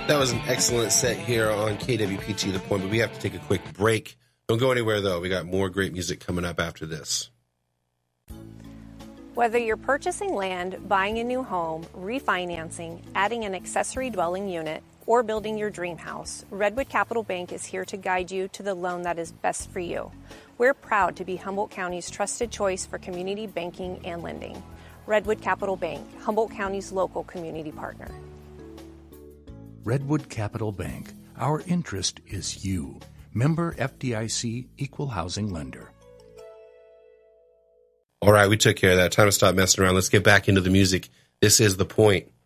That was an excellent set here on KWPT The Point, but we have to take a quick break. Don't go anywhere, though. We got more great music coming up after this. Whether you're purchasing land, buying a new home, refinancing, adding an accessory dwelling unit, or building your dream house, Redwood Capital Bank is here to guide you to the loan that is best for you. We're proud to be Humboldt County's trusted choice for community banking and lending. Redwood Capital Bank, Humboldt County's local community partner. Redwood Capital Bank. Our interest is you. Member FDIC, Equal Housing Lender. All right, we took care of that. Time to stop messing around. Let's get back into the music. This is The Point.